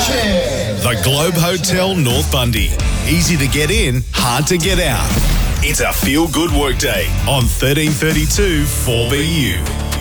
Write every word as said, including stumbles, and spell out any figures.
The Globe Hotel, North Bundy. Easy to get in, hard to get out. It's a feel-good workday on thirteen thirty-two four B U.